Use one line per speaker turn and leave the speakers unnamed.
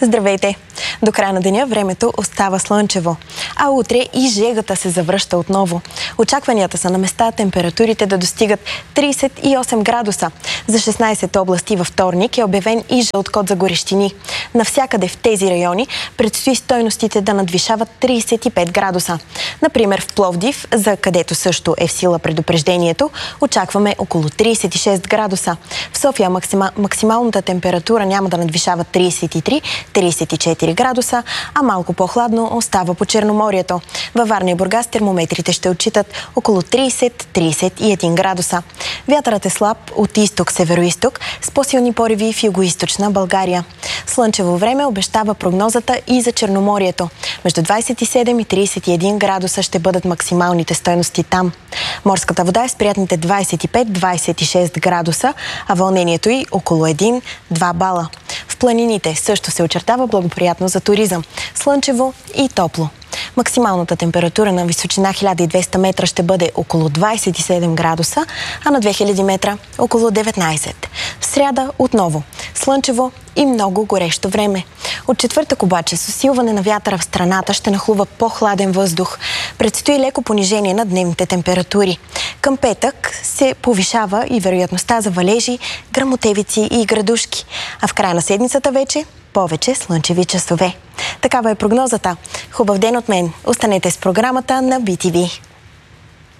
Здравейте! До края на деня времето остава слънчево, а утре и жегата се завръща отново. Очакванията са на места температурите да достигат 38 градуса. За 16 области във вторник е обявен и жълт код за горещини. Навсякъде в тези райони предстои стойностите да надвишават 35 градуса. Например в Пловдив, за където също е в сила предупреждението, очакваме около 36 градуса. В София максималната температура няма да надвишава 33-34 градуса, а малко по-хладно остава по Черноморието. Във Варна и Бургас термометрите ще отчитат около 30-31 градуса. Вятърът е слаб от изток-североизток с по-силни пориви в югоизточна България. Слънчево време обещава прогнозата и за Черноморието. Между 27 и 31 градуса ще бъдат максималните стойности там. Морската вода е с приятните 25-26 градуса, а вълнението й около 1-2 бала. В планините също се очертава благоприятно за туризъм. Слънчево и топло. Максималната температура на височина 1200 метра ще бъде около 27 градуса, а на 2000 метра около 19. В сряда отново слънчево и много горещо време. От четвъртък обаче с усилване на вятъра в страната ще нахлува по-хладен въздух. Предстои леко понижение на дневните температури. Към петък се повишава и вероятността за валежи, гръмотевици и градушки. А в края на седмицата вече повече слънчеви часове. Такава е прогнозата. Хубав ден от мен. Останете с програмата на BTV.